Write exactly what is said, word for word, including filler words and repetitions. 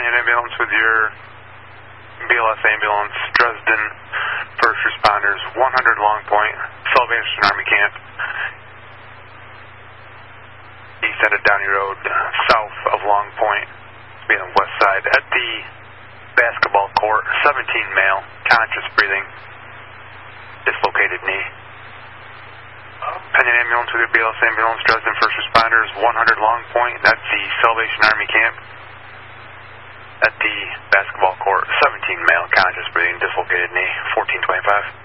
Penyon Ambulance with your B L S ambulance, Dresden, first responders, one hundred Long Point, Salvation Army Camp, east end of Downey Road, south of Long Point, being on the west side, at the basketball court, seventeen male, conscious breathing, dislocated knee. Penyon Ambulance with your B L S ambulance, Dresden, first responders, one hundred Long Point, that's the Salvation Army Camp, at the basketball court, seventeen male, conscious breathing, dislocated knee, fourteen twenty-five.